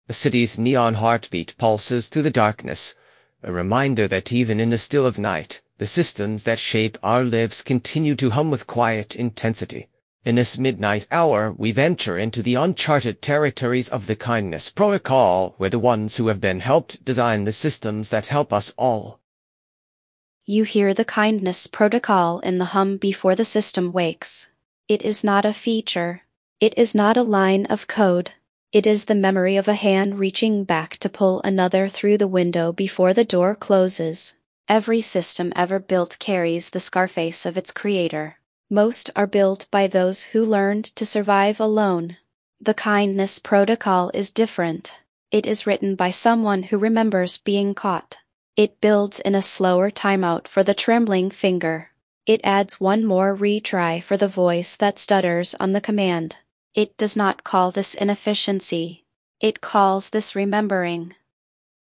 The city's neon heartbeat pulses through the darkness, a reminder that even in the still of night, the systems that shape our lives continue to hum with quiet intensity. In this midnight hour, we venture into the uncharted territories of the Kindness Protocol, where the ones who have been helped design the systems that help us all. You hear the Kindness Protocol in the hum before the system wakes. It is not a feature. It is not a line of code. It is the memory of a hand reaching back to pull another through the window before the door closes. Every system ever built carries the scarface of its creator. Most are built by those who learned to survive alone. The Kindness Protocol is different. It is written by someone who remembers being caught. It builds in a slower timeout for the trembling finger. It adds one more retry for the voice that stutters on the command. It does not call this inefficiency. It calls this remembering.